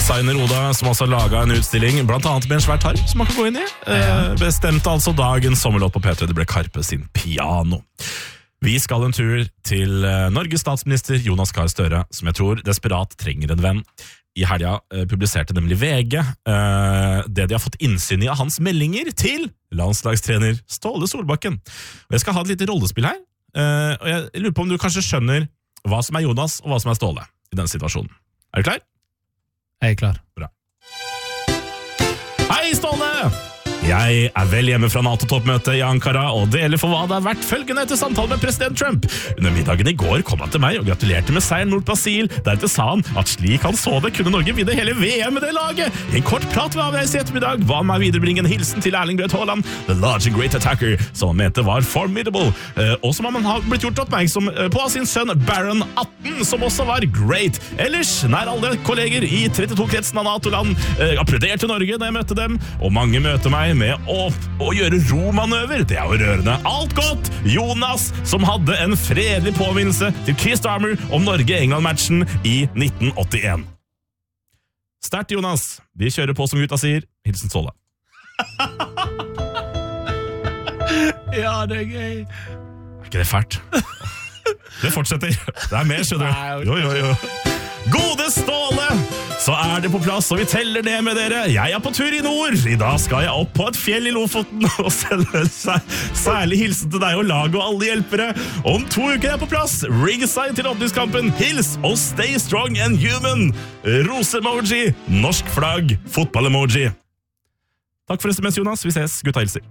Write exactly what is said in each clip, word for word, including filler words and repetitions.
Designer Oda, som også har laget en utstilling, blant annet med en svær tarm, som man kan gå inn i. Eh, bestemte altså dagens sommerlåt på P tre, det ble Karpe sin Piano. Vi skal en tur til Norges statsminister Jonas Gahr Støre, som jeg tror desperat trenger en venn. I helga eh, publiserte nemlig V G eh, det de har fått innsyn i av hans meldinger til landslagstrener Ståle Solbakken. Og jeg skal ha et lite rollespill her, eh, og jeg lurer på om du kanskje skjønner hva som er Jonas og hva som er Ståle i denne situasjonen. Er du klar? Jeg er klar. Bra. Hei Ståle! Jeg er vel hjemme fra NATO-toppmøtet i Ankara og deler for hva det har vært følgende etter samtale med president Trump. Under middagen i går kom han til meg og gratulerte med seieren mot Brasil. Deretter sa han at slik han så det, kunne Norge vinne hele V M med det laget. I en kort prat ved avreise i ettermiddag ba han meg viderebringe en hilsen til Erling Braut Haaland, the large and great attacker, som han mente var formidable, og som han har blitt gjort oppmerksom på av sin sønn Baron atten, som også var great. Ellers, nær alle kolleger i trettito-kretsen av NATO-land applauderte Norge da jeg møtte dem, og mange møter meg med å, å gjøre romanøver. Det er jo rørende. Alt godt! Jonas, som hadde en fredelig påminnelse til Keir Starmer om Norge-England-matchen i nitten åttien. Sterkt, Jonas. Vi kjører på som gutta sier. Hilsen Ståle. Ja, det er gøy. Er ikke det fælt? Det fortsetter. Det er mer, skjønner du. Jo, jo, jo. Gode Ståle! Så er det på plass, og vi teller det med dere. Jeg er på tur i nord. I dag skal jeg opp på et fjell i Lofoten og sende en særlig hilsen til deg og laget og alle hjelpere. Om to uker er jeg på plass. Ringside til åpningskampen. Hils og stay strong and human. Rose-emoji, norsk flagg, fotball-emoji. Takk for S M S, Jonas. Vi ses. Gutta hilser.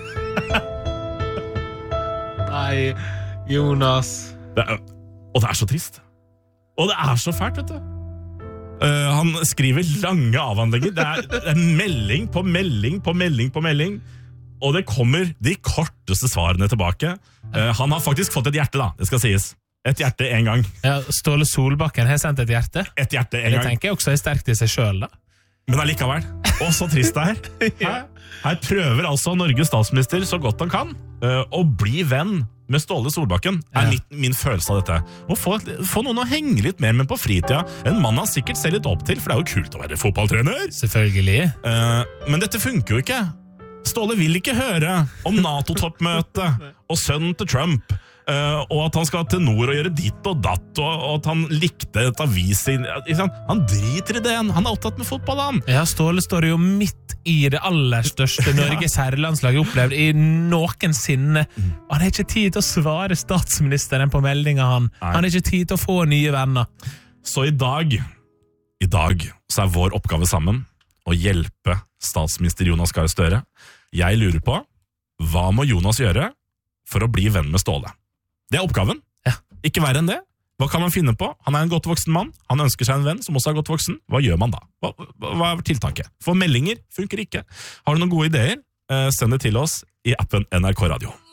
Nei, Jonas. Det er, og det er så trist. Og det er så fælt, vet du. Uh, han skriver lange avhandlinger. Det er, det er melding på melding på melding på melding. Og det kommer de korteste svarene tilbake. Uh, han har faktisk fått et hjerte, da. Det skal sies. Et hjerte en gang. Ja, Ståle Solbakken har sendt et hjerte. Et hjerte en det gang. Det tenker jeg også er sterkt i seg selv, da. Men allikevel. Og så trist det er. Her, her prøver altså Norges statsminister så godt han kan uh, å bli venn med Ståle Solbakken, er ja. min, min følelse av dette. Å få, få noen å henge litt mer med på fritida. En mann han sikkert ser litt opp til, for det er jo kult å være fotballtrener. Selvfølgelig. Uh, men dette funker jo ikke. Ståle vil ikke høre om NATO-toppmøtet og sønnen til Trump, uh, og at han skal til nord og gjøre ditt og datt, og, og at han likte et avis. Han driter i det. Han er opptatt med fotball, han. Ja, Ståle står jo midt i det aller største Norges herrelandslaget opplevd i noensinne. Han har ikke tid til å svare statsministeren på meldinga han. Han har ikke tid til å få nye venner. Så i dag, i dag så er vår oppgave sammen å hjelpe statsminister Jonas Gahr Støre. Jeg lurer på, hva må Jonas gjøre for å bli venn med Ståle? Det er oppgaven. Ja. Ikke verre enn det. Hva kan man finne på? Han er en godt voksen mann. Han ønsker seg en venn som også er godt voksen. Hva gjør man da? Hva, hva er tiltaket? For meldinger funker ikke. Har du noen gode ideer? Send det til oss i appen N R K Radio.